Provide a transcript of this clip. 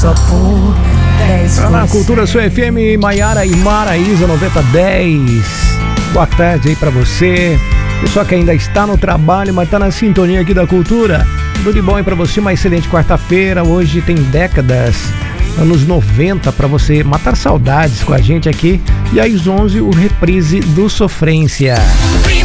só por 10. Tá na Cultura Sua FM, Maiara e Maraísa 9010. Boa tarde aí pra você. Pessoal que ainda está no trabalho, mas tá na sintonia aqui da Cultura. Tudo de bom aí pra você, uma excelente quarta-feira. Hoje tem décadas, anos 90, pra você matar saudades com a gente aqui. E às 11, o reprise do Sofrência.